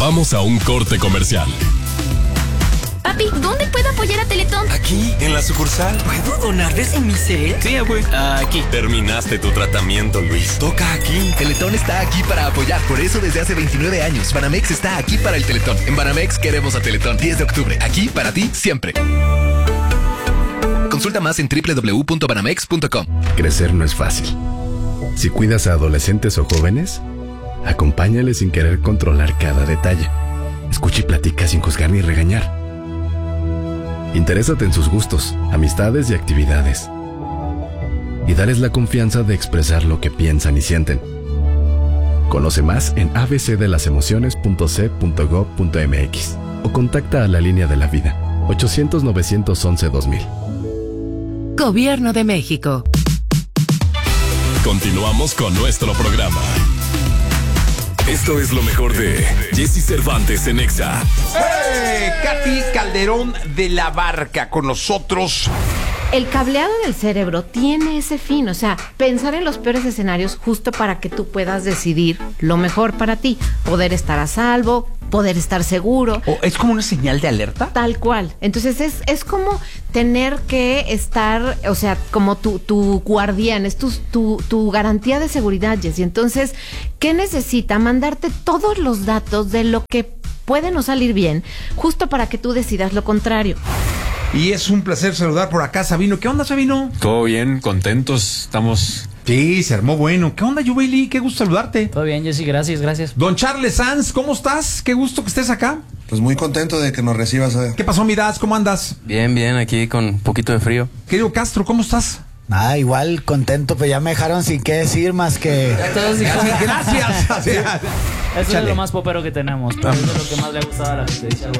Vamos a un corte comercial. Papi, ¿dónde puedo apoyar a Teletón? Aquí, en la sucursal. ¿Puedo donar desde mi cel? Sí, abue. Aquí. Terminaste tu tratamiento, Luis. Toca aquí. Teletón está aquí para apoyar. Por eso desde hace 29 años, Banamex está aquí para el Teletón. En Banamex queremos a Teletón. 10 de octubre. Aquí para ti, siempre. Consulta más en www.banamex.com. Crecer no es fácil. Si cuidas a adolescentes o jóvenes, acompáñales sin querer controlar cada detalle. Escucha y platica sin juzgar ni regañar. Interésate en sus gustos, amistades y actividades. Y dales la confianza de expresar lo que piensan y sienten. Conoce más en abcdelasemociones.c.gov.mx o contacta a la línea de la vida 800-911-2000. Gobierno de México. Continuamos con nuestro programa. Esto es lo mejor de Jesse Cervantes en Exa. ¡Hey! Katy Calderón de la Barca con nosotros. El cableado del cerebro tiene ese fin, o sea, pensar en los peores escenarios justo para que tú puedas decidir lo mejor para ti, poder estar a salvo, poder estar seguro. ¿Es como una señal de alerta? Tal cual. Entonces es como tener que estar, o sea, como tu guardián, es tu garantía de seguridad, Jessy. Entonces, ¿qué necesita? Mandarte todos los datos de lo que puede no salir bien, justo para que tú decidas lo contrario. Y es un placer saludar por acá, Sabino. ¿Qué onda, Sabino? Todo bien, contentos, estamos... Sí, se armó bueno. ¿Qué onda, Yubeli? Qué gusto saludarte. Todo bien, Jessy, gracias. Don Charles Sanz, ¿cómo estás? Qué gusto que estés acá. Pues muy contento de que nos recibas. ¿Qué pasó, mi Daz? ¿Cómo andas? Bien, aquí con un poquito de frío. Querido Castro, ¿cómo estás? Nada, igual contento, pues ya me dejaron sin qué decir más que... Gracias. Eso es lo más popero que tenemos, pero eso es lo que más le ha gustado a la gente.